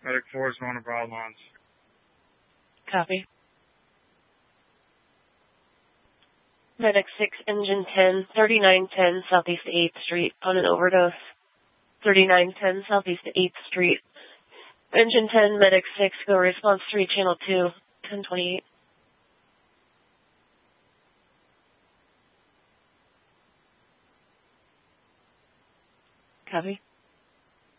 Medic 4 is going to Broadlands. Copy. Medic 6, Engine 10, 3910 Southeast 8th Street on an overdose. 3910 Southeast 8th Street. Engine 10, Medic 6, go response 3, Channel 2, 1028. Copy.